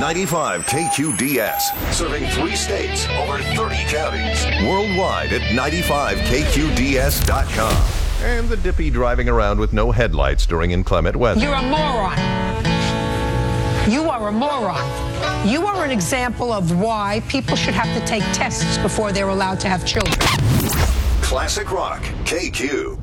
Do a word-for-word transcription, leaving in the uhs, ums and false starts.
ninety-five K Q D S, serving three states, over thirty counties. Worldwide at ninety-five K Q D S dot com. And the dippy driving around with no headlights during inclement weather. You're a moron. You are a moron. You are an example of why people should have to take tests before they're allowed to have children. Classic Rock, K Q.